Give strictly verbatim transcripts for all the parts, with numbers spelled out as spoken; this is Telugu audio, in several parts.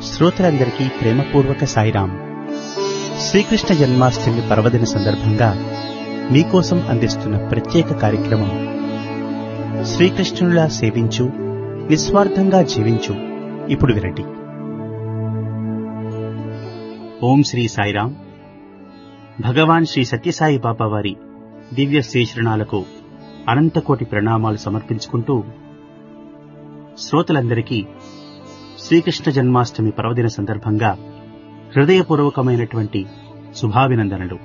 శ్రోతలందరికీ ప్రేమపూర్వక సాయిరాం. శ్రీకృష్ణ జన్మాష్టమి పర్వదిన సందర్భంగా మీకోసం అందిస్తున్న ప్రత్యేక కార్యక్రమం శ్రీకృష్ణులా సేవించు, నిస్వార్థంగా జీవించు. ఇప్పుడు వినండి. ఓం శ్రీ సాయిరాం. భగవాన్ శ్రీ సత్యసాయి బాబా వారి దివ్య శ్రీచరణాలకు అనంతకోటి ప్రణామాలు సమర్పించుకుంటూ శ్రోతలందరికీ శ్రీకృష్ణ జన్మాష్టమి పర్వదిన సందర్భంగా హృదయపూర్వకమైనటువంటి శుభాభినందనలు.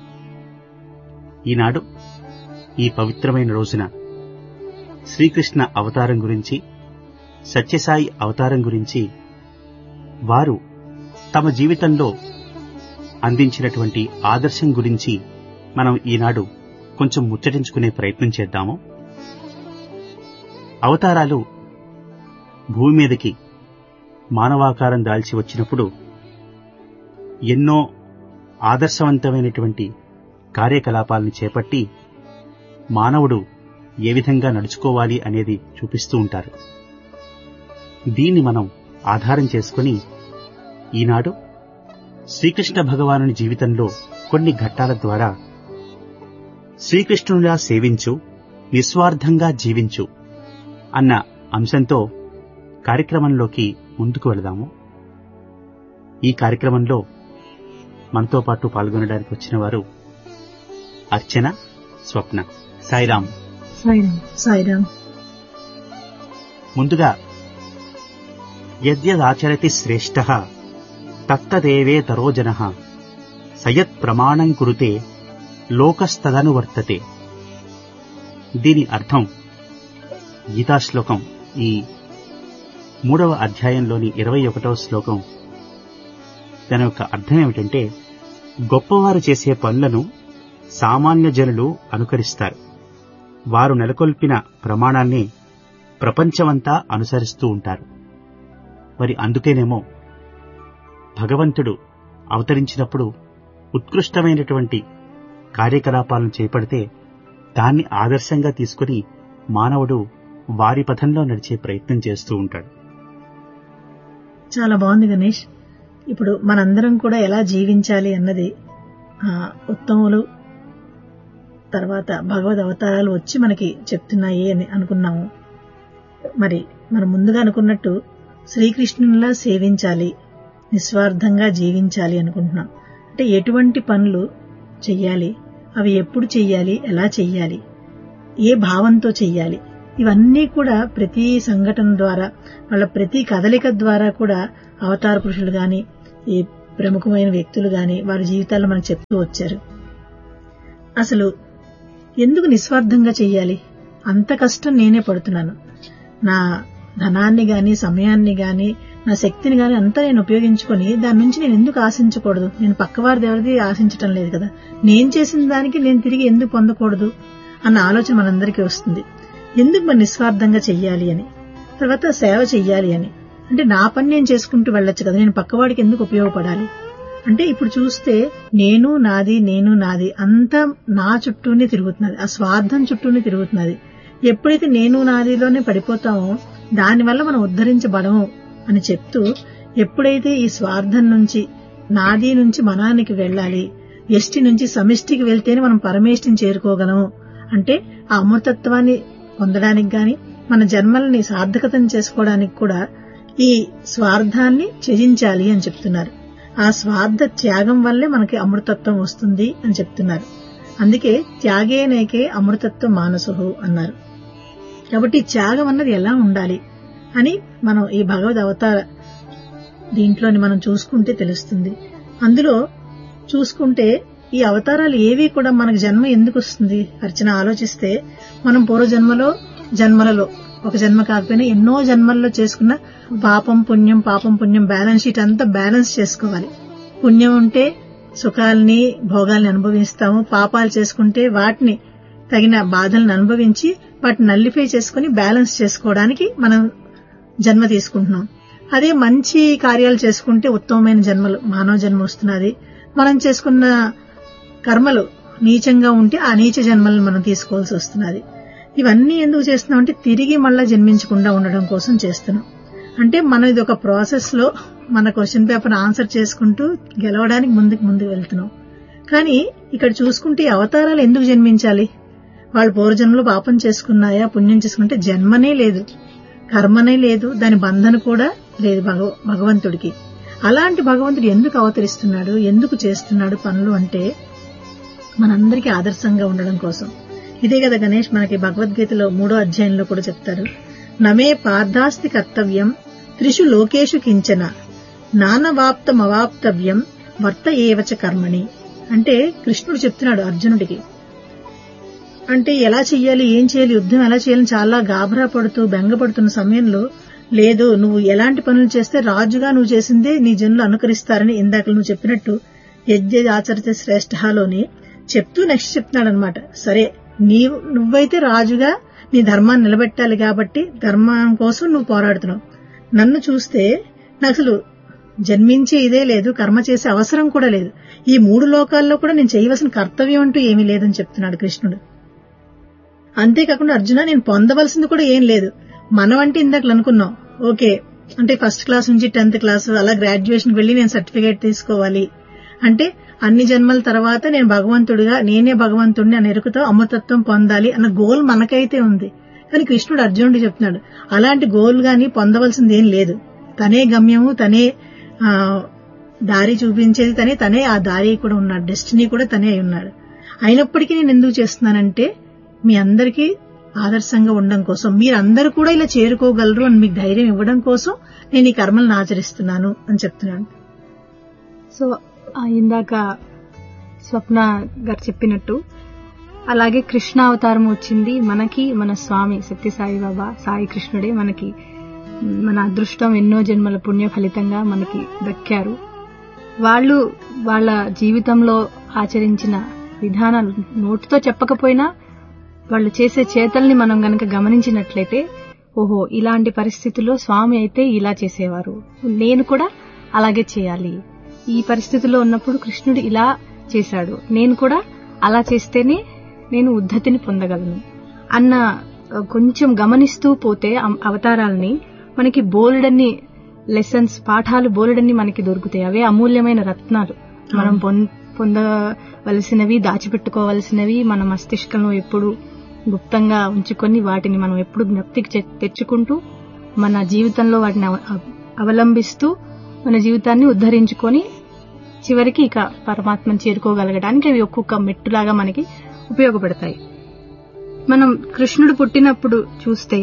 ఈనాడు ఈ పవిత్రమైన రోజున శ్రీకృష్ణ అవతారం గురించి, సత్యసాయి అవతారం గురించి, వారు తమ జీవితంలో అందించినటువంటి ఆదర్శం గురించి మనం ఈనాడు కొంచెం ముచ్చటించుకునే ప్రయత్నం చేద్దాము. అవతారాలు భూమి మీదకి మానవాకారం దాల్చి వచ్చినప్పుడు ఎన్నో ఆదర్శవంతమైనటువంటి కార్యకలాపాలను చేపట్టి మానవుడు ఏ విధంగా నడుచుకోవాలి అనేది చూపిస్తూ ఉంటారు. దీన్ని మనం ఆధారం చేసుకుని ఈనాడు శ్రీకృష్ణ భగవానుని జీవితంలో కొన్ని ఘట్టాల ద్వారా శ్రీకృష్ణునిలా సేవించు, నిస్వార్థంగా జీవించు అన్న అంశంతో కార్యక్రమంలోకి ముందుకు వెళదాము. ఈ కార్యక్రమంలో మనతో పాటు పాల్గొనడానికి వచ్చిన వారు అర్చన, స్వప్న. సాయిరాం. సాయిరాం. సాయిరాం. ముందుగా యద్యదాచరతి శ్రేష్ఠః తత్తదేవేతరో జనః సయత్ ప్రమాణం కురుతే లోకస్తదనువర్తతే. దీని అర్థం గీతాశ్లోకం ఈ మూడవ అధ్యాయంలోని ఇరవై ఒకటవ శ్లోకం. దాని యొక్క అర్థం ఏమిటంటే, గొప్పవారు చేసే పనులను సామాన్య జనులు అనుకరిస్తారు. వారు నెలకొల్పిన ప్రమాణాన్ని ప్రపంచమంతా అనుసరిస్తూ ఉంటారు. మరి అందుకేనేమో భగవంతుడు అవతరించినప్పుడు ఉత్కృష్టమైనటువంటి కార్యకలాపాలను చేపడితే దాన్ని ఆదర్శంగా తీసుకుని మానవుడు వారి పథంలో నడిచే ప్రయత్నం చేస్తూ ఉంటాడు. చాలా బాగుంది గణేష్. ఇప్పుడు మనందరం కూడా ఎలా జీవించాలి అన్నది ఉత్తములు తర్వాత భగవద్ అవతారాలు వచ్చి మనకి చెప్తున్నాయి అని అనుకున్నాము. మరి మనం ముందుగా అనుకున్నట్టు శ్రీకృష్ణునిలా సేవించాలి, నిస్వార్థంగా జీవించాలి అనుకుంటున్నాం. అంటే ఎటువంటి పనులు చెయ్యాలి, అవి ఎప్పుడు చెయ్యాలి, ఎలా చెయ్యాలి, ఏ భావంతో చెయ్యాలి, ఇవన్నీ కూడా ప్రతి సంఘటన ద్వారా, వాళ్ళ ప్రతి కదలిక ద్వారా కూడా అవతార పురుషులు గాని, ఈ ప్రముఖమైన వ్యక్తులు గాని వారి జీవితాల్లో మనకు చెప్తూ వచ్చారు. అసలు ఎందుకు నిస్వార్థంగా చెయ్యాలి? అంత కష్టం నేనే పడుతున్నాను, నా ధనాన్ని గాని, సమయాన్ని గాని, నా శక్తిని గాని అంతా నేను ఉపయోగించుకొని దాని నుంచి నేను ఎందుకు ఆశించకూడదు? నేను పక్కవారిది ఎవరిది ఆశించటం లేదు కదా, నేను చేసిన దానికి నేను తిరిగి ఎందుకు పొందకూడదు అన్న ఆలోచన మనందరికీ వస్తుంది. ఎందుకు మరి నిస్వార్థంగా చెయ్యాలి అని, తర్వాత సేవ చెయ్యాలి అని అంటే నా పని నేను చేసుకుంటూ వెళ్ళొచ్చు కదా, నేను పక్కవాడికి ఎందుకు ఉపయోగపడాలి అంటే ఇప్పుడు చూస్తే నేను నాది నేను నాది అంతా నా చుట్టూనే తిరుగుతున్నది, ఆ స్వార్థం చుట్టూనే తిరుగుతున్నది. ఎప్పుడైతే నేను నాదిలోనే పడిపోతామో దానివల్ల మనం ఉద్ధరించబడము అని చెప్తూ, ఎప్పుడైతే ఈ స్వార్థం నుంచి నాది నుంచి మనానికి వెళ్ళాలి, ఎష్టి నుంచి సమిష్టికి వెళ్తేనే మనం పరమేష్టిని చేరుకోగలము అంటే ఆ అమృతత్వాన్ని పొందడానికి గాని మన జన్మల్ని సార్థకతం చేసుకోవడానికి కూడా ఈ స్వార్థాన్ని త్యజించాలి అని చెప్తున్నారు. ఆ స్వార్థ త్యాగం వల్లే మనకి అమృతత్వం వస్తుంది అని చెప్తున్నారు. అందుకే త్యాగేనేకే అమృతత్వం మానసుహు అన్నారు. కాబట్టి త్యాగం అన్నది ఎలా ఉండాలి అని మనం ఈ భగవద్ అవతార దీంట్లోని మనం చూసుకుంటే తెలుస్తుంది. అందులో చూసుకుంటే ఈ అవతారాలు ఏవి కూడా మనకు జన్మ ఎందుకు వస్తుంది అర్చన ఆలోచిస్తే, మనం పూర్వజన్మలో జన్మలలో ఒక జన్మ కాకపోయినా ఎన్నో జన్మల్లో చేసుకున్న పాపం పుణ్యం పాపం పుణ్యం బ్యాలెన్స్ షీట్ అంతా బ్యాలెన్స్ చేసుకోవాలి. పుణ్యం ఉంటే సుఖాలని భోగాల్ని అనుభవిస్తాము, పాపాలు చేసుకుంటే వాటిని తగిన బాధలను అనుభవించి వాటిని నల్లిఫై చేసుకుని బ్యాలెన్స్ చేసుకోవడానికి మనం జన్మ తీసుకుంటున్నాం. అదే మంచి కార్యాలు చేసుకుంటే ఉత్తమమైన జన్మలు మానవ జన్మ వస్తున్నది. మనం చేసుకున్న కర్మలు నీచంగా ఉంటే ఆ నీచ జన్మలను మనం తీసుకోవాల్సి వస్తున్నది. ఇవన్నీ ఎందుకు చేస్తున్నాం అంటే తిరిగి మళ్ళా జన్మించకుండా ఉండడం కోసం చేస్తున్నాం. అంటే మనం ఇది ఒక ప్రాసెస్ లో మన క్వశ్చన్ పేపర్ ఆన్సర్ చేసుకుంటూ గెలవడానికి ముందుకు ముందుకు వెళ్తున్నాం. కానీ ఇక్కడ చూసుకుంటే అవతారాలు ఎందుకు జన్మించాలి? వాళ్ళు పూర్వజన్మలో పాపం చేసుకున్నాయా, పుణ్యం చేసుకుంటే జన్మనే లేదు, కర్మనే లేదు, దాని బంధన కూడా లేదు భగవంతుడికి. అలాంటి భగవంతుడు ఎందుకు అవతరిస్తున్నాడు, ఎందుకు చేస్తున్నాడు పనులు అంటే మనందరికీ ఆదర్శంగా ఉండడం కోసం. ఇదే కదా గణేష్ మనకి భగవద్గీతలో మూడో అధ్యాయంలో కూడా చెప్తారు, నమే పార్థాస్తి కర్తవ్యం త్రిషు లోకేషు కించన నానవాప్తమవాప్తవ్యం వర్త ఏవచ కర్మణి. అంటే కృష్ణుడు చెప్తున్నాడు అర్జునుడికి, అంటే ఎలా చెయ్యాలి, ఏం చేయాలి, యుద్ధం ఎలా చేయాలని చాలా గాబరా పడుతూ బెంగపడుతున్న సమయంలో, లేదు నువ్వు ఎలాంటి పనులు చేస్తే రాజుగా నువ్వు చేసిందే నీ జనులు అనుకరిస్తారని ఇందాక నువ్వు చెప్పినట్టు యజ్ఞ ఆచరితే శ్రేష్ఠలోని చెప్తూ నెక్స్ట్ చెప్తున్నాడు అనమాట. సరే నీవు నువ్వైతే రాజుగా నీ ధర్మాన్ని నిలబెట్టాలి కాబట్టి ధర్మం కోసం నువ్వు పోరాడుతున్నావు. నన్ను చూస్తే నాకు అసలు జన్మించే ఇదే లేదు, కర్మ చేసే అవసరం కూడా లేదు, ఈ మూడు లోకాల్లో కూడా నేను చేయవలసిన కర్తవ్యం అంటూ ఏమీ లేదని చెప్తున్నాడు కృష్ణుడు. అంతేకాకుండా అర్జున నేను పొందవలసింది కూడా ఏం లేదు. మనం అంటే ఇందాక అనుకున్నాం, ఓకే అంటే ఫస్ట్ క్లాస్ నుంచి టెన్త్ క్లాస్ అలా గ్రాడ్యుయేషన్ వెళ్లి నేను సర్టిఫికేట్ తీసుకోవాలి అంటే అన్ని జన్మల తర్వాత నేను భగవంతుడిగా నేనే భగవంతుడిని అని ఎరుకుతో అమృతత్వం పొందాలి అన్న గోల్ మనకైతే ఉంది. కానీ కృష్ణుడు అర్జునుడు చెప్తున్నాడు అలాంటి గోల్ గాని పొందవలసింది ఏం లేదు, తనే గమ్యము, తనే దారి చూపించేది తనే, తనే ఆ దారి కూడా ఉన్నాడు, డెస్టినీ కూడా తనే అయి ఉన్నాడు. అయినప్పటికీ నేను ఎందుకు చేస్తున్నానంటే మీ అందరికీ ఆదర్శంగా ఉండడం కోసం, మీరందరూ కూడా ఇలా చేరుకోగలరు అని మీకు ధైర్యం ఇవ్వడం కోసం నేను ఈ కర్మలను ఆచరిస్తున్నాను అని చెప్తున్నాను. సో ఇందాక స్వప్న గారు చెప్పినట్టు అలాగే కృష్ణ అవతారం వచ్చింది మనకి, మన స్వామి సత్యసాయి బాబా సాయి కృష్ణుడే మనకి మన అదృష్టం, ఎన్నో జన్మల పుణ్య ఫలితంగా మనకి దక్కారు. వాళ్ళు వాళ్ళ జీవితంలో ఆచరించిన విధానాలు నోటితో చెప్పకపోయినా వాళ్ళు చేసే చేతల్ని మనం గనక గమనించినట్లయితే, ఓహో ఇలాంటి పరిస్థితుల్లో స్వామి అయితే ఇలా చేసేవారు, నేను కూడా అలాగే చేయాలి, ఈ పరిస్థితిలో ఉన్నప్పుడు కృష్ణుడు ఇలా చేశాడు, నేను కూడా అలా చేస్తేనే నేను ఉద్ధతిని పొందగలను అన్న కొంచెం గమనిస్తూ పోతే అవతారాలని మనకి బోలెడన్ని లెసన్స్, పాఠాలు బోలెడన్ని మనకి దొరుకుతాయి. అవే అమూల్యమైన రత్నాలు. మనం పొందవలసినవి, దాచిపెట్టుకోవలసినవి మన మస్తిష్కంలో ఎప్పుడు గుప్తంగా ఉంచుకొని వాటిని మనం ఎప్పుడు జ్ఞప్తికి తెచ్చుకుంటూ మన జీవితంలో వాటిని అవలంబిస్తూ మన జీవితాన్ని ఉద్ధరించుకొని చివరికి ఇక పరమాత్మను చేరుకోగలగడానికి అవి ఒక్కొక్క మెట్టులాగా మనకి ఉపయోగపడతాయి. మనం కృష్ణుడు పుట్టినప్పుడు చూస్తే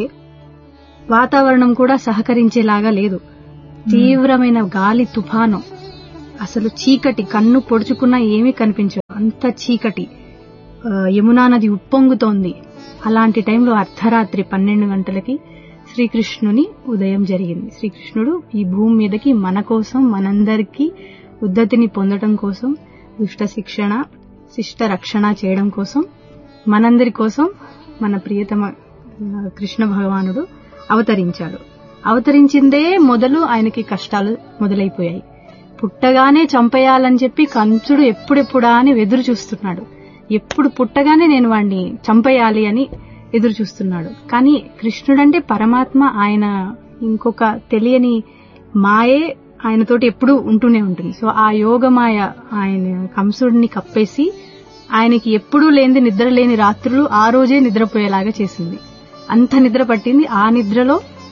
వాతావరణం కూడా సహకరించేలాగా లేదు. తీవ్రమైన గాలి తుఫాను, అసలు చీకటి, కన్ను పొడుచుకున్నా ఏమీ కనిపించదు, అంత చీకటి. యమునా నది ఉప్పొంగుతోంది. అలాంటి టైంలో అర్ధరాత్రి పన్నెండు గంటలకి శ్రీకృష్ణుని ఉదయం జరిగింది. శ్రీకృష్ణుడు ఈ భూమి మీదకి మన కోసం, మనందరికీ ఉద్ధతిని పొందడం కోసం, దుష్ట శిక్షణ శిష్ట రక్షణ చేయడం కోసం, మనందరి కోసం మన ప్రియతమ కృష్ణ భగవానుడు అవతరించాడు. అవతరించిందే మొదలు ఆయనకి కష్టాలు మొదలైపోయాయి. పుట్టగానే చంపేయాలని చెప్పి కంసుడు ఎప్పుడెప్పుడా అని ఎదురు చూస్తున్నాడు. ఎప్పుడు పుట్టగానే నేను వాడిని చంపేయాలి అని ఎదురు చూస్తున్నాడు. కానీ కృష్ణుడంటే పరమాత్మ, ఆయన ఇంకొక తెలియని మాయే ఆయనతోటి ఎప్పుడూ ఉంటూనే ఉంటుంది. సో ఆ యోగమాయ ఆయన కంసుడిని కప్పేసి ఆయనకి ఎప్పుడూ లేని నిద్ర లేని రాత్రులు ఆ రోజే నిద్రపోయేలాగా చేసింది. అంత నిద్ర పట్టింది. ఆ నిద్రలో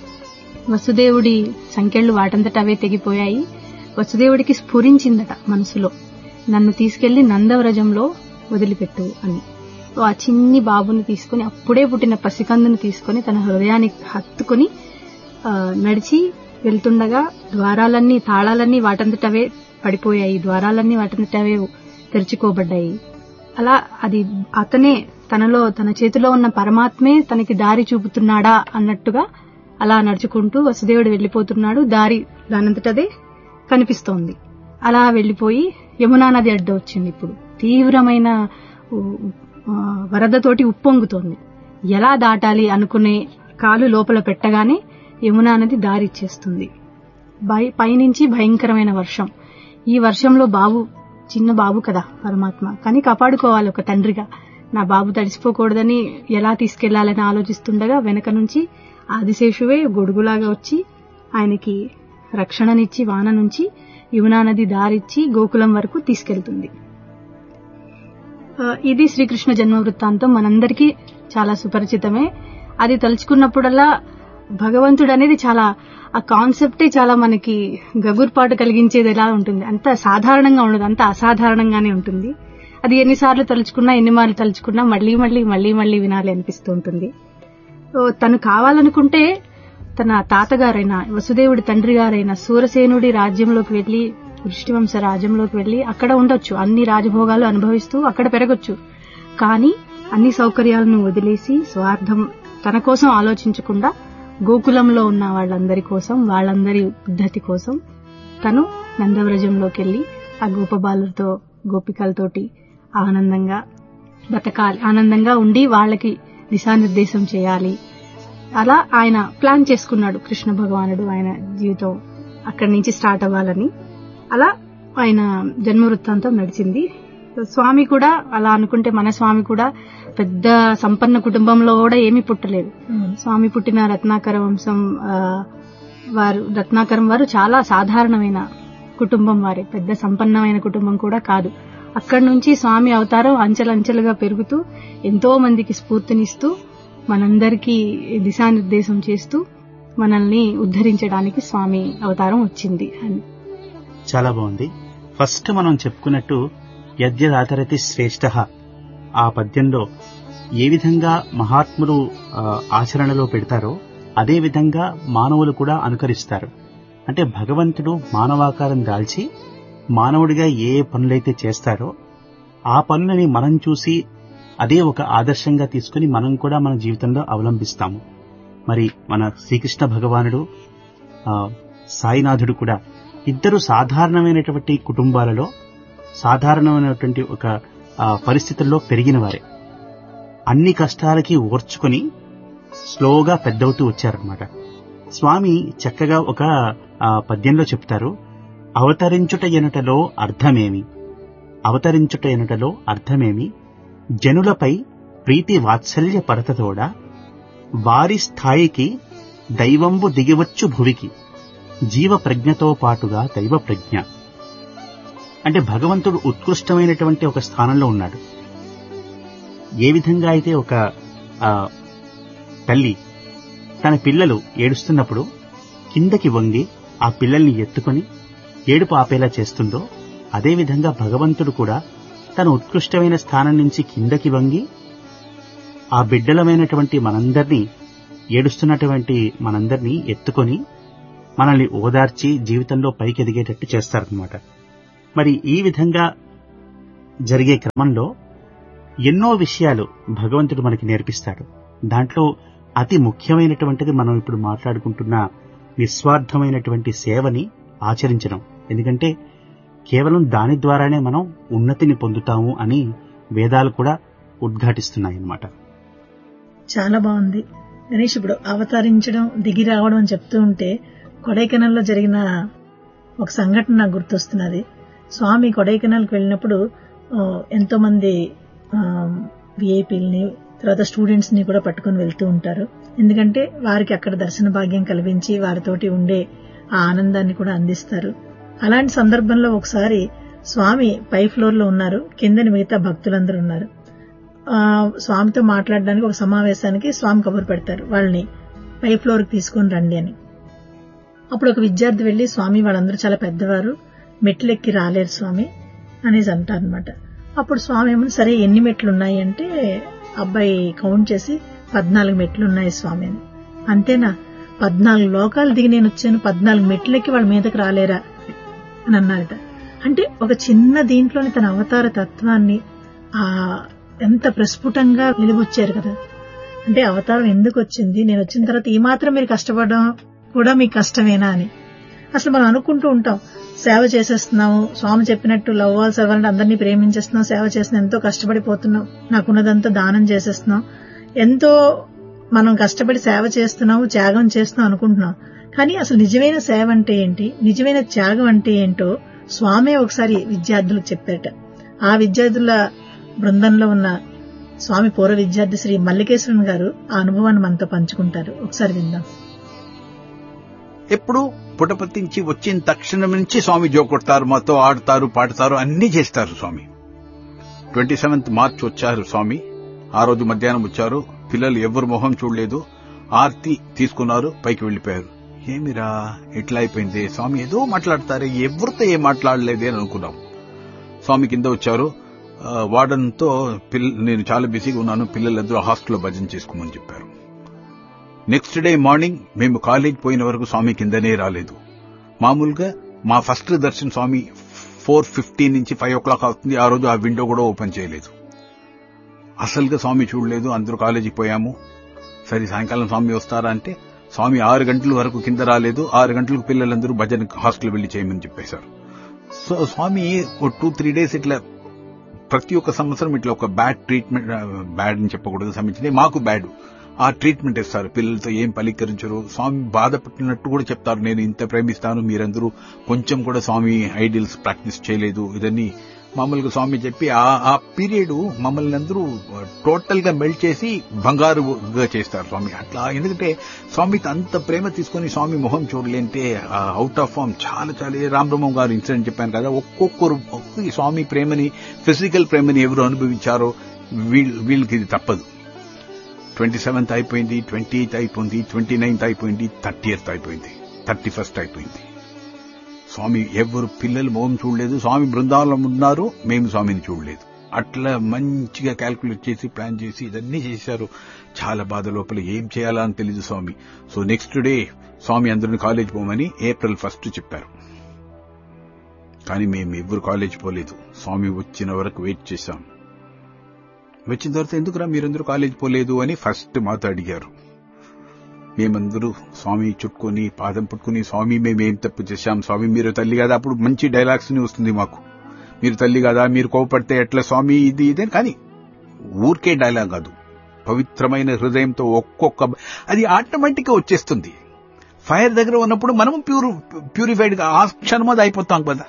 వసుదేవుడి సంకెళ్లు వాటంతట అవే తెగిపోయాయి. వసుదేవుడికి స్ఫురించిందట మనసులో, నన్ను తీసుకెళ్లి నందవ్రజంలో వదిలిపెట్టు అని. ఆ చిన్ని బాబుని తీసుకుని, అప్పుడే పుట్టిన పసికందుని తీసుకుని తన హృదయానికి హత్తుకుని నడిచి వెళ్తుండగా ద్వారాలన్నీ, తాళాలన్నీ వాటంతటవే పడిపోయాయి, ద్వారాలన్నీ వాటంతటవే తెరుచుకోబడ్డాయి. అలా అది అతనే తనలో, తన చేతిలో ఉన్న పరమాత్మే తనకి దారి చూపుతున్నాడా అన్నట్టుగా అలా నడుచుకుంటూ వసుదేవుడు వెళ్లిపోతున్నాడు. దారి దానంతటదే కనిపిస్తోంది. అలా వెళ్లిపోయి యమునా నది అడ్డు వచ్చింది. ఇప్పుడు తీవ్రమైన వరదతోటి ఉప్పొంగుతోంది. ఎలా దాటాలి అనుకునే కాలు లోపల పెట్టగానే యమునా నది దారిచ్చేస్తుంది. పైనుంచి భయంకరమైన వర్షం. ఈ వర్షంలో బాబు, చిన్న బాబు కదా పరమాత్మ, కానీ కాపాడుకోవాలి ఒక తండ్రిగా. నా బాబు తడిసిపోకూడదని ఎలా తీసుకెళ్లాలని ఆలోచిస్తుండగా వెనక నుంచి ఆదిశేషువే గొడుగులాగా వచ్చి ఆయనకి రక్షణనిచ్చి వాన నుంచి యమునా నది దారిచ్చి గోకులం వరకు తీసుకెళ్తుంది. ఇది శ్రీకృష్ణ జన్మ వృత్తాంతం మనందరికీ చాలా సుపరిచితమే. అది తలుచుకున్నప్పుడల్లా భగవంతుడు అనేది చాలా ఆ కాన్సెప్టే చాలా మనకి గగుర్పాటు కలిగించేది ఎలా ఉంటుంది. అంత సాధారణంగా ఉండదు, అంత అసాధారణంగానే ఉంటుంది. అది ఎన్నిసార్లు తలుచుకున్నా ఎన్ని మార్లు తలుచుకున్నా మళ్లీ మళ్లీ మళ్లీ మళ్లీ వినాలి అనిపిస్తూ ఉంటుంది. తను కావాలనుకుంటే తన తాతగారైన వసుదేవుడి తండ్రి గారైన సూరసేనుడి రాజ్యంలోకి వెళ్లి వృష్టివంశ రాజ్యంలోకి వెళ్లి అక్కడ ఉండొచ్చు, అన్ని రాజభోగాలు అనుభవిస్తూ అక్కడ పెరగొచ్చు. కానీ అన్ని సౌకర్యాలను వదిలేసి స్వార్థం తన కోసం ఆలోచించకుండా గోకులంలో ఉన్న వాళ్ళందరి కోసం, వాళ్ళందరి ఉద్ధతి కోసం తను నందవ్రజంలోకి వెళ్లి ఆ గోపబాలులతో గోపికలతోటి ఆనందంగా బతకాలి, ఆనందంగా ఉండి వాళ్ళకి దిశానిర్దేశం చేయాలి. అలా ఆయన ప్లాన్ చేసుకున్నాడు కృష్ణ భగవానుడు. ఆయన జీవితం అక్కడి నుంచి స్టార్ట్ అవ్వాలని అలా ఆయన జన్మ వృత్తాంతం నడిచింది. స్వామి కూడా అలా అనుకుంటే మన స్వామి కూడా పెద్ద సంపన్న కుటుంబంలో కూడా ఏమీ పుట్టలేదు. స్వామి పుట్టిన రత్నాకర వంశం వారు రత్నాకరం వారు చాలా సాధారణమైన కుటుంబం వారే, పెద్ద సంపన్నమైన కుటుంబం కూడా కాదు. అక్కడి నుంచి స్వామి అవతారం అంచెలంచెలుగా పెరుగుతూ ఎంతో మందికి స్ఫూర్తినిస్తూ మనందరికీ దిశానిర్దేశం చేస్తూ మనల్ని ఉద్ధరించడానికి స్వామి అవతారం వచ్చింది అని. చాలా బాగుంది. ఫస్ట్ మనం చెప్పుకున్నట్టు యద్యదాచరతి శ్రేష్ఠ ఆ పద్యంలో ఏ విధంగా మహాత్ములు ఆచరణలో పెడతారో అదే విధంగా మానవులు కూడా అనుకరిస్తారు. అంటే భగవంతుడు మానవాకారం దాల్చి మానవుడిగా ఏ పనులైతే చేస్తారో ఆ పనులని మనం చూసి అదే ఒక ఆదర్శంగా తీసుకుని మనం కూడా మన జీవితంలో అవలంబిస్తాము. మరి మన శ్రీకృష్ణ భగవానుడు సాయినాథుడు కూడా ఇద్దరు సాధారణమైనటువంటి కుటుంబాలలో సాధారణమైనటువంటి ఒక పరిస్థితుల్లో పెరిగిన వారే. అన్ని కష్టాలకి ఓర్చుకుని స్లోగా పెద్దవుతూ వచ్చారనమాట. స్వామి చక్కగా ఒక పద్యంలో చెప్తారు, అవతరించుట ఎనుటలో అర్థమేమి అవతరించుట ఎనుటలో అర్థమేమి జనులపై ప్రీతి వాత్సల్య పరతతోడ వారి స్థాయికి దైవంబు దిగివచ్చు భువికి జీవ ప్రజ్ఞతో పాటుగా దైవ ప్రజ్ఞ. అంటే భగవంతుడు ఉత్కృష్టమైనటువంటి ఒక స్థానంలో ఉన్నాడు. ఏ విధంగా అయితే ఒక తల్లి తన పిల్లలు ఏడుస్తున్నప్పుడు కిందకి వంగి ఆ పిల్లల్ని ఎత్తుకొని ఏడుపు ఆపేలా చేస్తుందో అదేవిధంగా భగవంతుడు కూడా తన ఉత్కృష్టమైన స్థానం నుంచి కిందకి వంగి ఆ బిడ్డలమైనటువంటి మనందరినీ ఏడుస్తున్నటువంటి మనందరినీ ఎత్తుకొని మనల్ని ఓదార్చి జీవితంలో పైకి ఎదిగేటట్టు చేస్తారనమాట. మరి ఈ విధంగా జరిగే క్రమంలో ఎన్నో విషయాలు భగవంతుడు మనకి నేర్పిస్తాడు. దాంట్లో అతి ముఖ్యమైనటువంటిది మనం ఇప్పుడు మాట్లాడుకుంటున్న నిస్వార్థమైనటువంటి సేవని ఆచరించడం. ఎందుకంటే కేవలం దాని ద్వారానే మనం ఉన్నతిని పొందుతాము అని వేదాలు కూడా ఉద్ఘాటిస్తున్నాయి అన్నమాట. చాలా బాగుంది గణేష్. ఇప్పుడు అవతరించడం దిగి రావడం అని చెప్తూ ఉంటే కొడైకెనాల్లో జరిగిన ఒక సంఘటన నాకు గుర్తొస్తున్నది. స్వామి కొడైకెనాల్కి వెళ్ళినప్పుడు ఎంతో మంది విఐపీలని తర్వాత స్టూడెంట్స్ ని కూడా పట్టుకుని వెళ్తూ ఉంటారు. ఎందుకంటే వారికి అక్కడ దర్శన భాగ్యం కల్పించి వారితోటి ఉండే ఆ ఆనందాన్ని కూడా అందిస్తారు. అలాంటి సందర్భంలో ఒకసారి స్వామి పై ఫ్లోర్ లో ఉన్నారు, కిందని మిగతా భక్తులందరూ ఉన్నారు. ఆ స్వామితో మాట్లాడడానికి ఒక సమావేశానికి స్వామి కబురు పెడతారు, వాళ్ళని పై ఫ్లోర్ కి తీసుకుని రండి అని. అప్పుడు ఒక విద్యార్థి వెళ్లి, స్వామి వాళ్ళందరూ చాలా పెద్దవారు, మెట్లెక్కి రాలేరు స్వామి అనేసి అంటారనమాట. అప్పుడు స్వామి ఏమో సరే ఎన్ని మెట్లు ఉన్నాయి అంటే అబ్బాయి కౌంట్ చేసి పద్నాలుగు మెట్లు ఉన్నాయి స్వామి అని. అంతేనా, పద్నాలుగు లోకాలు దిగి నేను వచ్చాను, పద్నాలుగు మెట్లెక్కి వాళ్ళ మీదకి రాలేరా అని అన్నారట. అంటే ఒక చిన్న దీంట్లోని తన అవతార తత్వాన్ని ఆ ఎంత ప్రస్ఫుటంగా వెలుగొచ్చారు కదా. అంటే అవతారం ఎందుకు వచ్చింది, నేను వచ్చిన తర్వాత ఈ మాత్రం మీరు కష్టపడడం కూడా మీకు కష్టమేనా అని. అసలు మనం అనుకుంటూ ఉంటాం, సేవ చేసేస్తున్నాము, స్వామి చెప్పినట్టు లవ్ ఆల్ సర్వ్ అంటే అందరినీ ప్రేమించేస్తున్నాం, సేవ చేస్తున్నాం, ఎంతో కష్టపడిపోతున్నాం, నాకున్నదంతా దానం చేసేస్తున్నాం, ఎంతో మనం కష్టపడి సేవ చేస్తున్నాము, త్యాగం చేస్తున్నాం అనుకుంటున్నాం. కానీ అసలు నిజమైన సేవ అంటే ఏంటి, నిజమైన త్యాగం అంటే ఏంటో స్వామి ఒకసారి విద్యార్థులకు చెప్పారట. ఆ విద్యార్థుల బృందంలో ఉన్న స్వామి పూర్వ విద్యార్థి శ్రీ మల్లికేశ్వరన్ గారు ఆ అనుభవాన్ని మనతో పంచుకుంటారు. ఒకసారి విందాం. ఎప్పుడు పుటపర్తి నుంచి వచ్చిన తక్షణం నుంచి స్వామి జోకొడతారు, మాతో ఆడతారు, పాడతారు, అన్ని చేస్తారు స్వామి. ట్వంటీ సెవెంత్ మార్చ్ వచ్చారు స్వామి. ఆ రోజు మధ్యాహ్నం వచ్చారు. పిల్లలు ఎవరు మొహం చూడలేదు. ఆర్తి తీసుకున్నారు, పైకి వెళ్లిపోయారు. ఏమిరా ఎట్లా అయిపోయింది స్వామి, ఏదో మాట్లాడతారే, ఎవరితో ఏం మాట్లాడలేదే అని అనుకున్నాం. స్వామి కింద వచ్చారు. వార్డన్తో నేను చాలా బిజీగా ఉన్నాను, పిల్లలందరూ హాస్టల్లో భజన చేసుకోమని చెప్పారు. నెక్స్ట్ డే మార్నింగ్ మేము కాలేజ్ పోయిన వరకు స్వామి కిందనే రాలేదు. మామూలుగా మా ఫస్ట్ దర్శనం స్వామి ఫోర్ ఫిఫ్టీన్ నుంచి ఫైవ్ ఓ క్లాక్ అవుతుంది. ఆ రోజు ఆ విండో కూడా ఓపెన్ చేయలేదు. అసలుగా స్వామి చూడలేదు. అందరూ కాలేజీకి పోయాము. సరే సాయంకాలం స్వామి వస్తారా అంటే స్వామి ఆరు గంటల వరకు కింద రాలేదు. ఆరు గంటలకు పిల్లలందరూ భజన హాస్టల్ వెళ్లి చేయమని చెప్పేశారు. సో స్వామి టూ త్రీ డేస్ ఇట్లా ప్రతి ఒక్క సంవత్సరం ఇట్లా ఒక బ్యాడ్ ట్రీట్మెంట్, బ్యాడ్ అని చెప్పకూడదు, సంబంధించింది మాకు బ్యాడ్ ఆ ట్రీట్మెంట్ ఇస్తారు. పిల్లలతో ఏం పలీకరించరు. స్వామి బాధపట్టినట్టు కూడా చెప్తారు, నేను ఇంత ప్రేమిస్తాను, మీరందరూ కొంచెం కూడా స్వామి ఐడియల్స్ ప్రాక్టీస్ చేయలేదు, ఇదన్నీ మామూలుగా స్వామి చెప్పి ఆ పీరియడ్ మమ్మల్ని అందరూ టోటల్ గా మెల్ట్ చేసి బంగారుగా చేస్తారు స్వామి. అట్లా ఎందుకంటే స్వామికి అంత ప్రేమ తీసుకుని స్వామి మొహం చూడలేంటే అవుట్ ఆఫ్ ఫామ్ చాలా చాలా. రామబ్రహ్మం గారు ఇన్సిడెంట్ చెప్పాను కదా, ఒక్కొక్కరు స్వామి ప్రేమని, ఫిజికల్ ప్రేమని ఎవరు అనుభవించారో వీళ్ళకి ఇది తప్పదు. ట్వంటీ సెవెంత్ అయిపోయింది, ట్వంటీ ఎయిత్ అయిపోయింది, ట్వంటీ నైన్త్ అయిపోయింది, థర్టీ ఎయిత్ అయిపోయింది, థర్టీ ఫస్ట్ అయిపోయింది. స్వామి ఎవరు పిల్లలు మొహం చూడలేదు. స్వామి బృందావనం ఉన్నారు, మేము స్వామిని చూడలేదు. అట్లా మంచిగా క్యాల్కులేట్ చేసి ప్లాన్ చేసి ఇదన్నీ చేశారు. చాలా బాధ లోపల ఏం చేయాలా అని తెలియదు స్వామి. సో నెక్స్ట్ డే స్వామి అందరిని కాలేజ్ పోమని ఏప్రిల్ ఫస్ట్ చెప్పారు. కానీ మేము ఎవరు కాలేజ్ పోలేదు. స్వామి వచ్చిన వరకు వెయిట్ చేశాం. వచ్చిన తర్వాత ఎందుకురా మీరందరూ కాలేజ్ పోలేదు అని ఫస్ట్ మాతో అడిగారు. మేమందరూ స్వామి చుట్టుకొని పాదం పట్టుకుని, స్వామి మేమేం తప్పు చేశాం, స్వామి మీరు తల్లి కదా, అప్పుడు మంచి డైలాగ్స్ వస్తుంది మాకు, మీరు తల్లి కదా, మీరు కోపడితే ఎట్లా స్వామి, ఇది ఇదే. కానీ ఊరికే డైలాగ్ కాదు, పవిత్రమైన హృదయంతో ఒక్కొక్క అది ఆటోమేటిక్ గా వచ్చేస్తుంది. ఫైర్ దగ్గర ఉన్నప్పుడు మనం ప్యూర్ ప్యూరిఫైడ్ గా ఆ క్షణం అది అయిపోతాం కదా.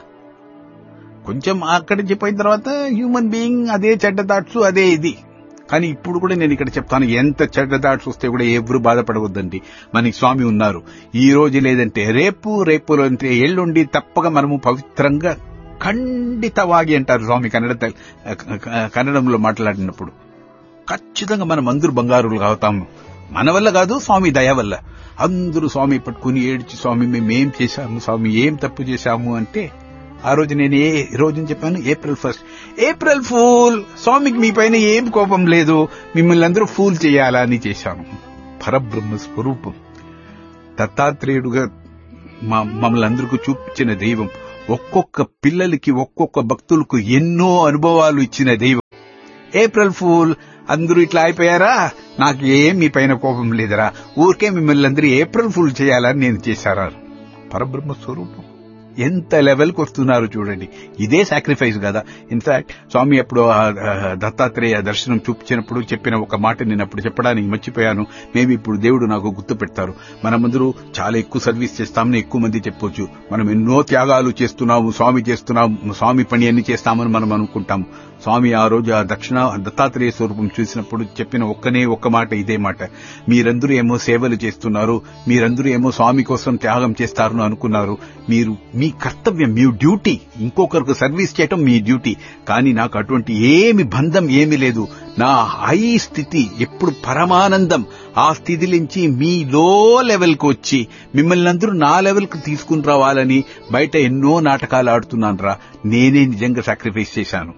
కొంచెం అక్కడి నుంచి పోయిన తర్వాత హ్యూమన్ బీయింగ్ అదే చెడ్డ థాట్స్ అదే ఇది. కానీ ఇప్పుడు కూడా నేను ఇక్కడ చెప్తాను, ఎంత చెడ్డ థాట్స్ వస్తే కూడా ఎవరు బాధపడవద్దండి. మనకి స్వామి ఉన్నారు. ఈ రోజు లేదంటే రేపు, రేపు అంటే ఎల్లుండి తప్పక మనము పవిత్రంగా ఖండితವಾಗಿ అంటారు స్వామి కన్నడ కన్నడంలో మాట్లాడినప్పుడు. ఖచ్చితంగా మనం అందరూ బంగారులు అవుతాము. మన వల్ల కాదు, స్వామి దయ వల్ల. అందరూ స్వామి పట్టుకుని ఏడ్చి, స్వామి మేమేం చేశాము, స్వామి ఏం తప్పు చేశాము అంటే, ఆ రోజు నేను ఏ రోజు చెప్పాను, ఏప్రిల్ ఫస్ట్. ఏప్రిల్ ఫూల్, స్వామికి మీ పైన ఏం కోపం లేదు, మిమ్మల్ని అందరూ ఫూల్ చేయాలా అని చేశాను. పరబ్రహ్మ స్వరూపం దత్తాత్రేయుడుగా మమ్మల్ని అందరికీ చూపించిన దైవం, ఒక్కొక్క పిల్లలకి ఒక్కొక్క భక్తులకు ఎన్నో అనుభవాలు ఇచ్చిన దైవం. ఏప్రిల్ ఫూల్ అందరూ ఇట్లా అయిపోయారా, నాకు ఏం మీ పైన కోపం లేదరా, ఊరికే మిమ్మల్ని అందరూ ఏప్రిల్ ఫూల్ చేయాలని నేను చేశారా. పరబ్రహ్మ స్వరూపం ఎంత లెవెల్కి వస్తున్నారు చూడండి. ఇదే సాక్రిఫైస్ కదా. ఇన్ఫాక్ట్ స్వామి అప్పుడు దత్తాత్రేయ దర్శనం చూపించినప్పుడు చెప్పిన ఒక మాట నేను అప్పుడు చెప్పడానికి మర్చిపోయాను. మేము ఇప్పుడు దేవుడు నాకు గుర్తు పెడతారు. మనమందరూ చాలా ఎక్కువ సర్వీస్ చేస్తామని ఎక్కువ మంది చెప్పొచ్చు. మనం ఎన్నో త్యాగాలు చేస్తున్నాము, స్వామి చేస్తున్నాము, స్వామి పని అన్ని చేస్తామని మనం అనుకుంటాము. స్వామి ఆ రోజు ఆ దక్షిణ దత్తాత్రేయ స్వరూపం చూసినప్పుడు చెప్పిన ఒక్కనే ఒక్క మాట ఇదే మాట, మీరందరూ ఏమో సేవలు చేస్తున్నారు, మీరందరూ ఏమో స్వామి కోసం త్యాగం చేస్తారని అనుకున్నారు. మీరు మీ కర్తవ్యం, మీ డ్యూటీ, ఇంకొకరికి సర్వీస్ చేయటం మీ డ్యూటీ. కానీ నాకు అటువంటి ఏమి బంధం ఏమీ లేదు. నా హై స్థితి ఎప్పుడు పరమానందం. ఆ స్థితి నుంచి మీ లో లెవెల్కి వచ్చి మిమ్మల్ని అందరూ నా లెవెల్కి తీసుకుని రావాలని బయట ఎన్నో నాటకాలు ఆడుతున్నాను రా. నేనే నిజంగా సాక్రిఫైస్ చేశాను.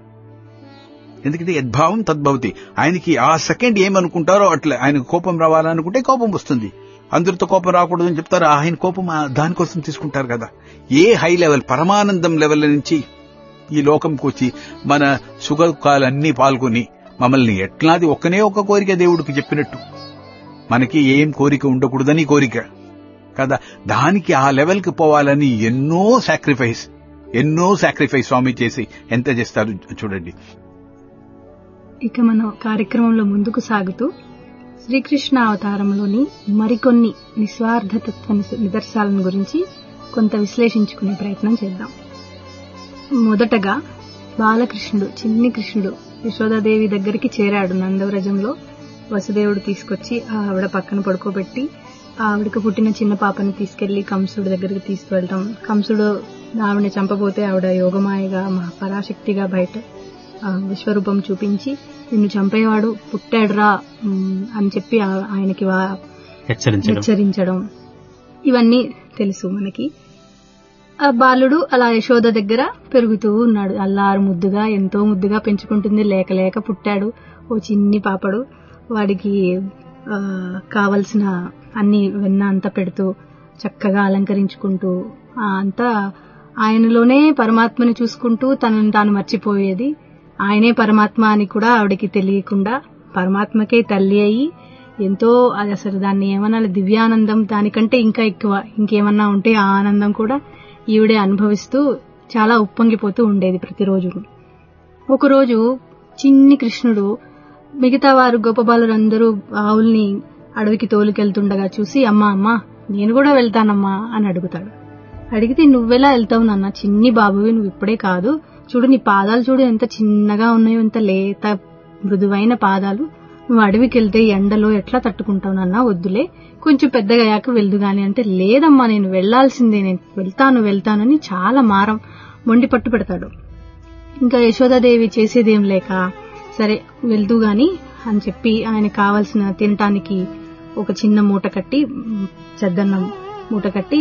ఎందుకంటే యద్భావం తద్భవతి. ఆయనకి ఆ సెకండ్ ఏమనుకుంటారో అట్లా. ఆయనకు కోపం రావాలనుకుంటే కోపం వస్తుంది. అందరితో కోపం రాకూడదని చెప్తారు. ఆయన కోపం దానికోసం తీసుకుంటారు కదా. ఏ హై లెవెల్ పరమానందం లెవెల్ నుంచి ఈ లోకంకి వచ్చి మన సుఖాలన్నీ పాల్గొని మమ్మల్ని ఎట్లాది ఒక్కనే ఒక్క కోరిక దేవుడికి చెప్పినట్టు, మనకి ఏం కోరిక ఉండకూడదని కోరిక కదా, దానికి ఆ లెవెల్కి పోవాలని ఎన్నో సాక్రిఫైస్ ఎన్నో సాక్రిఫైస్ స్వామి చేసి ఎంత చేస్తారు చూడండి. ఇక మనం కార్యక్రమంలో ముందుకు సాగుతూ శ్రీకృష్ణ అవతారంలోని మరికొన్ని నిస్వార్థతత్వ నిదర్శనాలను గురించి కొంత విశ్లేషించుకునే ప్రయత్నం చేద్దాం. మొదటగా బాలకృష్ణుడు, చిన్ని కృష్ణుడు యశోదాదేవి దగ్గరికి చేరాడు. నందవ్రజంలో వసుదేవుడు తీసుకొచ్చి ఆవిడ పక్కన పడుకోబెట్టి ఆవిడకు పుట్టిన చిన్న పాపని తీసుకెళ్లి కంసుడు దగ్గరికి తీసుకువెళ్ళటం, కంసుడు ఆవిడని చంపబోతే ఆవిడ యోగమాయగా మహా పరాశక్తిగా బయట విశ్వరూపం చూపించి నిన్ను చంపేవాడు పుట్టాడురా అని చెప్పి ఆయనకి హెచ్చరించడం, ఇవన్నీ తెలుసు మనకి. ఆ బాలుడు అలా యశోద దగ్గర పెరుగుతూ ఉన్నాడు. అల్లారు ముద్దుగా ఎంతో ముద్దుగా పెంచుకుంటుంది. లేక లేక పుట్టాడు ఓ చిన్ని పాపడు. వాడికి ఆ కావలసిన అన్ని వెన్న అంతా పెడుతూ చక్కగా అలంకరించుకుంటూ అంతా ఆయనలోనే పరమాత్మని చూసుకుంటూ తనని తాను మర్చిపోయేది. ఆయనే పరమాత్మ అని కూడా ఆవిడకి తెలియకుండా పరమాత్మకే తల్లి అయ్యి ఎంతో అది అసలు దాన్ని ఏమన్నా దివ్యానందం, దానికంటే ఇంకా ఎక్కువ ఇంకేమన్నా ఉంటే ఆ ఆనందం కూడా ఈవిడే అనుభవిస్తూ చాలా ఉప్పొంగిపోతూ ఉండేది ప్రతిరోజు. ఒకరోజు చిన్ని కృష్ణుడు మిగతా వారు గోపబాలురందరూ ఆవుల్ని అడవికి తోలుకెళ్తుండగా చూసి అమ్మా అమ్మా నేను కూడా వెళ్తానమ్మా అని అడుగుతాడు. అడిగితే నువ్వెలా వెళ్తావు నాన్న, చిన్ని బాబువి, నువ్వు ఇప్పుడే కాదు, చూడు నీ పాదాలు చూడు ఎంత చిన్నగా ఉన్నాయో, ఎంత లేత మృదువైన పాదాలు, నువ్వు అడవికి వెళ్తే ఎండలో ఎట్లా తట్టుకుంటావు నాన్న, వద్దులే కొంచెం పెద్దగా అయ్యాక వెళ్దు గాని అంటే, లేదమ్మా నేను వెళ్లాల్సిందే, నేను వెళ్తాను వెళ్తానని చాలా మారం మొండి పట్టు పెడతాడు. ఇంకా యశోదాదేవి చేసేదేం లేక సరే వెళ్తూ గాని అని చెప్పి ఆయన కావాల్సిన తినటానికి ఒక చిన్న మూట కట్టి, చెద్దన్నం మూట కట్టి,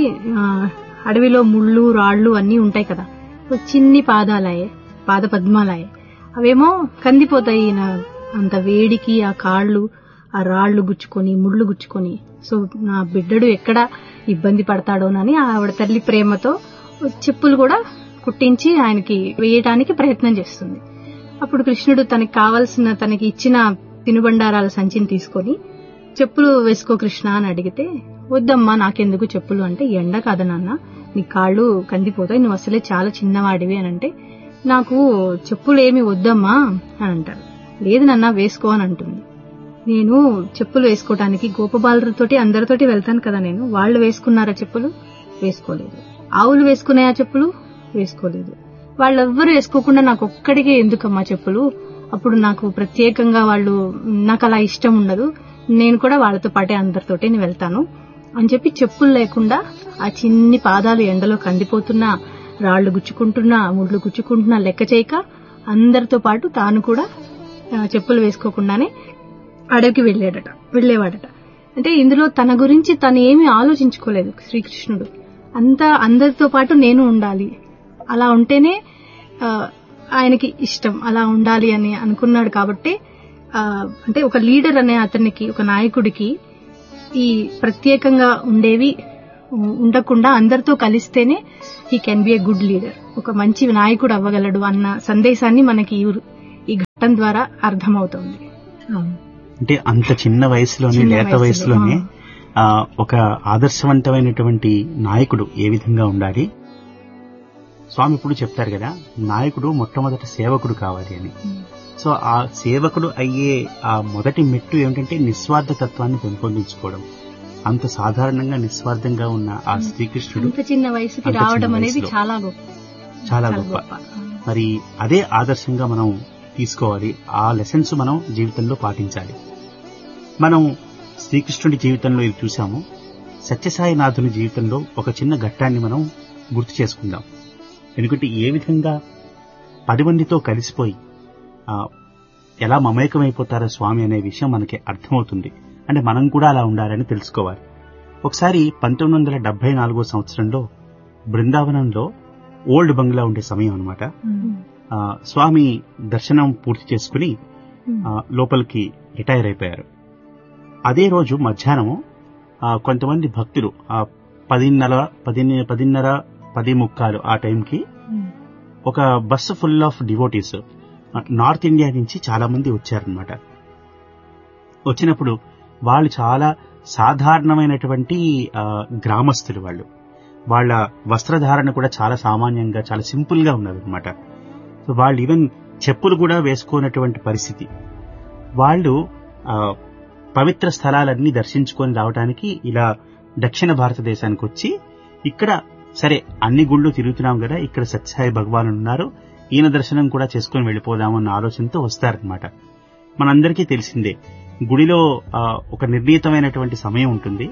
అడవిలో ముళ్ళు రాళ్లు అన్నీ ఉంటాయి కదా, చిన్ని పాదాలయ్యే పాద పద్మాలయ్యే అవేమో కందిపోతాయి అంత వేడికి, ఆ కాళ్ళు ఆ రాళ్లు గుచ్చుకొని ముళ్ళు గుచ్చుకొని. సో నా బిడ్డడు ఎక్కడ ఇబ్బంది పడతాడోనని ఆవిడ తల్లి ప్రేమతో చెప్పులు కూడా కుట్టించి ఆయనకి వేయటానికి ప్రయత్నం చేస్తుంది. అప్పుడు కృష్ణుడు తనకి కావాల్సిన తనకి ఇచ్చిన తినుబండారాల సంచిని తీసుకొని చెప్పులు వేసుకో కృష్ణ అని అడిగితే, వద్దమ్మా నాకెందుకు చెప్పులు అంటే, ఎండ కాదా నాన్న, నీ కాళ్ళు కందిపోతాయి, నువ్వు అసలే చాలా చిన్నవాడివి అని అంటే, నాకు చెప్పులు ఏమి వద్దమ్మా అని అంటాడు. లేదు నాన్న వేసుకో అని అంటుంది. నేను చెప్పులు వేసుకోవటానికి గోపబాలుతోటి అందరితోటి వెళ్తాను కదా, నేను వాళ్ళు వేసుకున్నారా చెప్పులు? వేసుకోలేదు. ఆవులు వేసుకున్నాయా చెప్పులు? వేసుకోలేదు. వాళ్ళెవ్వరూ వేసుకోకుండా నాకు ఒక్కడికే ఎందుకమ్మా చెప్పులు? అప్పుడు నాకు ప్రత్యేకంగా వాళ్ళు, నాకు అలా ఇష్టం ఉండదు, నేను కూడా వాళ్ళతో పాటే అందరితోటి నేను వెళ్తాను అని చెప్పి చెప్పులు లేకుండా ఆ చిన్ని పాదాలు ఎండలో కందిపోతున్నా, రాళ్లు గుచ్చుకుంటున్నా, ముళ్ళు గుచ్చుకుంటున్నా లెక్క చేయక అందరితో పాటు తాను కూడా చెప్పులు వేసుకోకుండానే అడవికి వెళ్ళాడట వెళ్లేవాడట. అంటే ఇందులో తన గురించి తను ఏమీ ఆలోచించుకోలేదు శ్రీకృష్ణుడు. అంతా అందరితో పాటు నేను ఉండాలి, అలా ఉంటేనే ఆయనకి ఇష్టం, అలా ఉండాలి అని అనుకున్నాడు. కాబట్టి అంటే ఒక లీడర్ అనే అతనికి, ఒక నాయకుడికి ఈ ప్రత్యేకంగా ఉండేవి ఉండకుండా అందరితో కలిస్తేనే he can be a good leader, ఒక మంచి నాయకుడు అవ్వగలడు అన్న సందేశాన్ని మనకి ఈ ఘట్టం ద్వారా అర్థమవుతోంది. అంటే అంత చిన్న వయసులోనే, లేత వయసులోనే ఒక ఆదర్శవంతమైనటువంటి నాయకుడు ఏ విధంగా ఉండాలి. స్వామి ఇప్పుడు చెప్తారు కదా, నాయకుడు మొట్టమొదటి సేవకుడు కావాలి అని. సో ఆ సేవకుడు అయ్యే ఆ మొదటి మెట్టు ఏమిటంటే నిస్వార్థ తత్వాన్ని పెంపొందించుకోవడం. అంత సాధారణంగా నిస్వార్థంగా ఉన్న ఆ శ్రీకృష్ణుడు చిన్న వయసుకి రావడం అనేది చాలా గొప్ప, చాలా గొప్ప. మరి అదే ఆదర్శంగా మనం తీసుకోవాలి, ఆ లెసన్స్ మనం జీవితంలో పాటించాలి. మనం శ్రీకృష్ణుడి జీవితంలో ఇది చూసాము. సత్యసాయినాథుని జీవితంలో ఒక చిన్న ఘట్టాన్ని మనం గుర్తు చేసుకుందాం. ఎందుకంటే ఏ విధంగా పది మందితో కలిసిపోయి ఎలా మమేకమైపోతారో స్వామి అనే విషయం మనకి అర్థమవుతుంది. అంటే మనం కూడా అలా ఉండాలని తెలుసుకోవాలి. ఒకసారి పంతొమ్మిది వందల డెబ్బై నాలుగో సంవత్సరంలో బృందావనంలో ఓల్డ్ బంగ్లా ఉండే సమయం అనమాట. స్వామి దర్శనం పూర్తి చేసుకుని లోపలికి రిటైర్ అయిపోయారు. అదే రోజు మధ్యాహ్నం కొంతమంది భక్తులు పదిన్నర పది పదిన్నర పది ముక్కాలు ఆ టైంకి ఒక bus full of devotees north India నుంచి చాలా మంది వచ్చారనమాట. వచ్చినప్పుడు వాళ్ళు చాలా సాధారణమైనటువంటి గ్రామస్తులు. వాళ్ళు వాళ్ళ వస్త్రధారణ కూడా చాలా సామాన్యంగా, చాలా సింపుల్ గా ఉన్నదన్నమాట. సో వాళ్ళు ఈవెన్ చెప్పులు కూడా వేసుకోనటువంటి పరిస్థితి. వాళ్ళు పవిత్ర స్థలాలన్నీ దర్శించుకొని రావడానికి ఇలా దక్షిణ భారతదేశానికి వచ్చి ఇక్కడ సరే అన్ని గుళ్ళు తిరుగుతున్నాం కదా, ఇక్కడ సత్యసాయి భగవాన్ ఉన్నారు, ఈయన దర్శనం కూడా చేసుకుని వెళ్ళిపోదామన్న ఆలోచనతో వస్తారనమాట. మనందరికీ తెలిసిందే, గుడిలో ఒక నిర్ణీతమైనటువంటి సమయం ఉంటుంది.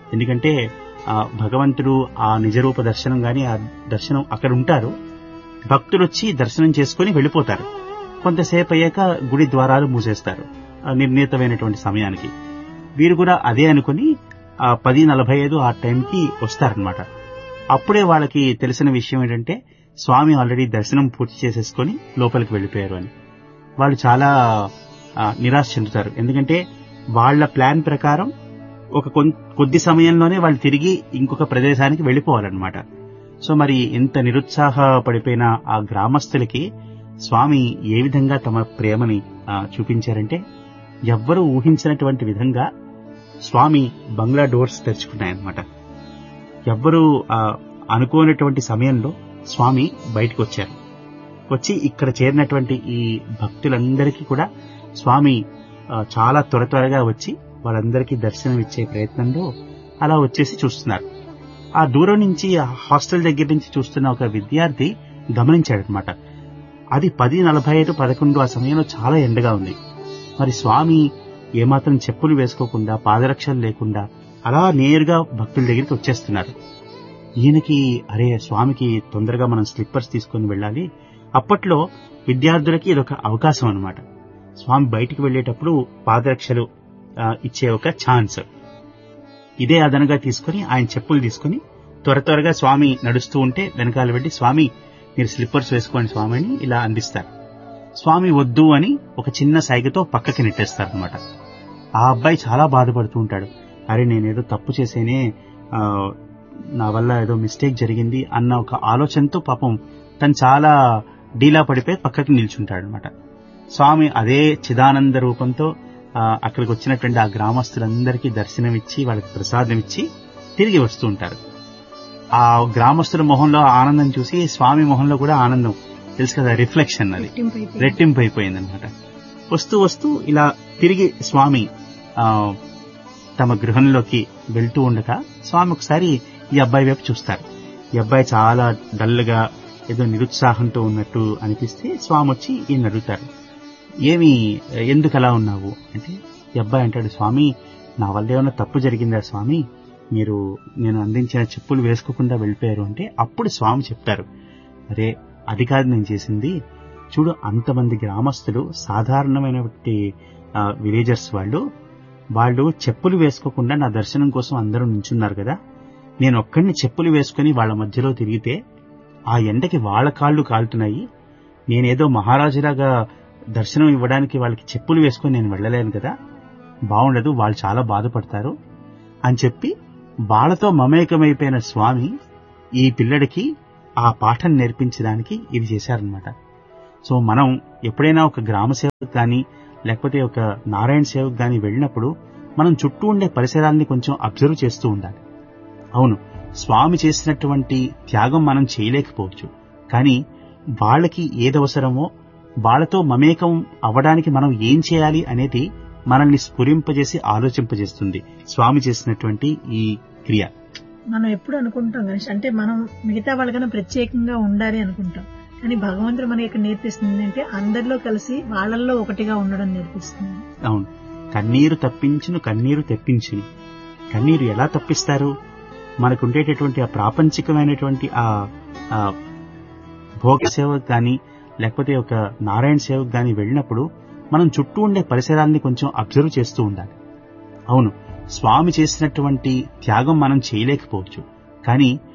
ఎందుకంటే ఆ భగవంతుడు ఆ నిజరూప దర్శనం గాని ఆ దర్శనం అక్కడ ఉంటారు, భక్తులు వచ్చి దర్శనం చేసుకుని వెళ్ళిపోతారు. కొంతసేపు అయ్యాక గుడి ద్వారాలు మూసేస్తారు నిర్ణీతమైనటువంటి సమయానికి. వీరు కూడా అదే అనుకుని ఆ పది నలభై ఐదు ఆ టైంకి వస్తారనమాట. అప్పుడే వాళ్ళకి తెలిసిన విషయం ఏంటంటే స్వామి ఆల్రెడీ దర్శనం పూర్తి చేసేసుకుని లోపలికి వెళ్ళిపోయారు అని. వాళ్ళు చాలా నిరాశ చెందుతారు. ఎందుకంటే వాళ్ళ ప్లాన్ ప్రకారం ఒక కొద్ది సమయంలోనే వాళ్ళు తిరిగి ఇంకొక ప్రదేశానికి వెళ్ళిపోవాలన్నమాట. సో మరి ఇంత నిరుత్సాహపడిపోయిన ఆ గ్రామస్తులకి స్వామి ఏ విధంగా తమ ప్రేమని చూపించారంటే, ఎవ్వరూ ఊహించినటువంటి విధంగా స్వామి బంగ్లా డోర్స్ తెరుచుకున్నాయన్నమాట. ఎవ్వరూ అనుకోనటువంటి సమయంలో స్వామి బయటకు వచ్చారు. వచ్చి ఇక్కడ చేరినటువంటి ఈ భక్తులందరికీ కూడా స్వామి చాలా త్వర త్వరగా వచ్చి వాళ్ళందరికీ దర్శనం ఇచ్చే ప్రయత్నంలో అలా వచ్చేసి చూస్తున్నారు. ఆ దూరం నుంచి ఆ హాస్టల్ దగ్గర నుంచి చూస్తున్న ఒక విద్యార్థి గమనించాడనమాట. అది పది నలభై ఐదు పదకొండు ఆ సమయంలో చాలా ఎండగా ఉంది. మరి స్వామి ఏమాత్రం చెప్పులు వేసుకోకుండా పాదరక్షలు లేకుండా అలా నేరుగా భక్తుల దగ్గరికి వచ్చేస్తున్నారు. ఈయనకి అరే స్వామికి తొందరగా మనం స్లిప్పర్స్ తీసుకుని వెళ్ళాలి. అప్పట్లో విద్యార్థులకి ఇదొక అవకాశం అన్నమాట. స్వామి బయటికి వెళ్లేటప్పుడు పాదరక్షలు ఇచ్చే ఒక ఛాన్స్. ఇదే అదనుగా తీసుకుని ఆయన చెప్పులు తీసుకుని త్వర త్వరగా స్వామి నడుస్తూ ఉంటే వెనకాల వెళ్ళి స్వామి మీరు స్లిప్పర్స్ వేసుకోండి స్వామి అని ఇలా అందిస్తారు. స్వామి వద్దు అని ఒక చిన్న సైగతో పక్కకి నెట్టేస్తారు అనమాట. ఆ అబ్బాయి చాలా బాధపడుతూ ఉంటాడు. అరే నేనేదో తప్పు చేసేనే, నా వల్ల ఏదో మిస్టేక్ జరిగింది అన్న ఒక ఆలోచనతో పాపం తను చాలా డీలా పడిపోయి పక్కకి నిల్చుంటాడు అనమాట. స్వామి అదే చిదానంద రూపంతో అక్కడికి వచ్చినటువంటి ఆ గ్రామస్తులందరికీ దర్శనమిచ్చి వాళ్ళకి ప్రసాదం ఇచ్చి తిరిగి వస్తూ ఉంటారు. ఆ గ్రామస్తుల మొహంలో ఆనందం చూసి స్వామి మొహంలో కూడా ఆనందం తెలుసు కదా, రిఫ్లెక్షన్ అది రెట్టింపు అయిపోయింది అనమాట. వస్తూ వస్తూ ఇలా తిరిగి స్వామి ఆ తమ గృహంలోకి వెళ్తూ ఉండగా స్వామి ఒకసారి ఈ అబ్బాయి వైపు చూస్తారు. ఈ అబ్బాయి చాలా డల్గా ఏదో నిరుత్సాహంతో ఉన్నట్టు అనిపిస్తే స్వామి వచ్చి ఈయన అడుగుతారు, ఏమి ఎందుకు అలా ఉన్నావు అంటే ఈ అబ్బాయి అంటాడు, స్వామి నా వల్ల ఏమైనా తప్పు జరిగిందా స్వామి, మీరు నేను అందించిన చెప్పులు వేసుకోకుండా వెళ్ళిపోయారు అంటే అప్పుడు స్వామి చెప్తారు, అరే అది కాదు నేను చేసింది, చూడు అంతమంది గ్రామస్తులు సాధారణమైనటువంటి విలేజర్స్ వాళ్ళు వాళ్ళు చెప్పులు వేసుకోకుండా నా దర్శనం కోసం అందరూ నించున్నారు కదా, నేను ఒక్కడిని చెప్పులు వేసుకుని వాళ్ళ మధ్యలో తిరిగితే ఆ ఎండకి వాళ్ళ కాళ్ళు కాలుతున్నాయి, నేనేదో మహారాజులాగా దర్శనం ఇవ్వడానికి వాళ్ళకి చెప్పులు వేసుకొని నేను వెళ్ళలేను కదా, బాగుండదు, వాళ్ళు చాలా బాధపడతారు అని చెప్పి వాళ్ళతో మమేకమైపోయిన స్వామి ఈ పిల్లడికి ఆ పాఠం నేర్పించడానికి ఇది చేశారనమాట. సో మనం ఎప్పుడైనా ఒక గ్రామ సేవకు కానీ లేకపోతే ఒక నారాయణ సేవకు కానీ వెళ్ళినప్పుడు మనం చుట్టూ ఉండే పరిసరాల్ని కొంచెం అబ్జర్వ్ చేస్తూ ఉండాలి. అవును, స్వామి చేసినటువంటి త్యాగం మనం చేయలేకపోవచ్చు, కానీ వాళ్ళకి ఏదవసరమో వాళ్ళతో మమేకం అవ్వడానికి మనం ఏం చేయాలి అనేది మనల్ని స్ఫురింపజేసి ఆలోచింపజేస్తుంది స్వామి చేసినటువంటి ఈ క్రియ. మనం ఎప్పుడు అనుకుంటాం గణేష్, అంటే మనం మిగతా వాళ్ళకన్నా ప్రత్యేకంగా ఉండాలి అనుకుంటాం, కానీ భగవంతుడు మనకి ఇక్కడ నేర్పిస్తుంది అంటే అందరిలో కలిసి వాళ్ళల్లో ఒకటిగా ఉండడం నేర్పిస్తుంది. అవును, కన్నీరు తప్పించును కన్నీరు తెప్పించును. కన్నీరు ఎలా తప్పిస్తారు? మనకుండేటటువంటి ఆ ప్రాపంచికమైనటువంటి ఆ భోగ సేవకు కానీ లేకపోతే ఒక నారాయణ సేవకు కానీ వెళ్ళినప్పుడు మనం చుట్టూ ఉండే పరిసరాల్ని కొంచెం అబ్జర్వ్ చేస్తూ ఉండాలి. అవును, స్వామి చేసినటువంటి త్యాగం మనం చేయలేకపోవచ్చు, కానీ